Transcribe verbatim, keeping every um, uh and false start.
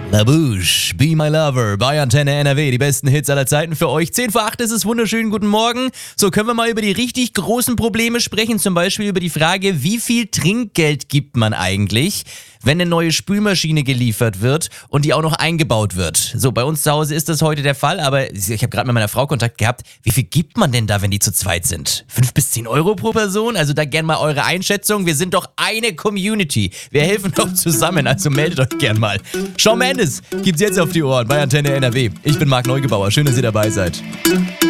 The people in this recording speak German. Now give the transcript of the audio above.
La Bouche, Be My Lover bei Antenne N R W. Die besten Hits aller Zeiten für euch. zehn vor acht ist es, wunderschönen guten Morgen. So, können wir mal über die richtig großen Probleme sprechen. Zum Beispiel über die Frage, wie viel Trinkgeld gibt man eigentlich, wenn eine neue Spülmaschine geliefert wird und die auch noch eingebaut wird. So, bei uns zu Hause ist das heute der Fall, aber ich habe gerade mit meiner Frau Kontakt gehabt. Wie viel gibt man denn da, wenn die zu zweit sind? Fünf bis zehn Euro pro Person? Also da gern mal eure Einschätzung. Wir sind doch eine Community. Wir helfen doch zusammen, also meldet euch gern mal. Shawn Mendes gibt's jetzt auf die Ohren bei Antenne N R W. Ich bin Marc Neugebauer. Schön, dass ihr dabei seid.